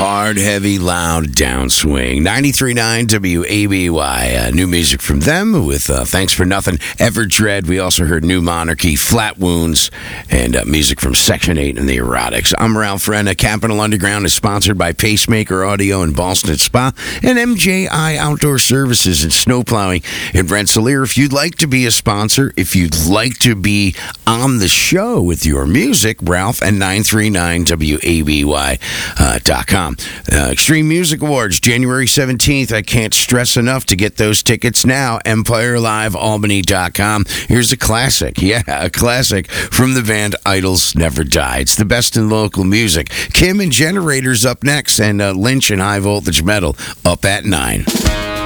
Hard, heavy, loud downswing. 93.9 WABY. New music from them with Thanks for Nothing, Ever Dread. We also heard New Monarchy, Flat Wounds, and music from Section 8 and the Erotics. I'm Ralph Renna. Capital Underground is sponsored by Pacemaker Audio in Boston Spa and MJI Outdoor Services and Snowplowing in Rensselaer. If you'd like to be a sponsor, if you'd like to be on the show with your music, Ralph at 939WABY.com. Extreme Music Awards, January 17th. I can't stress enough to get those tickets now. EmpireLiveAlbany.com. Here's a classic. Yeah, a classic from the band Idols Never Die. It's the best in local music. Kim and Generators up next, and Lynch and High Voltage Metal up at 9.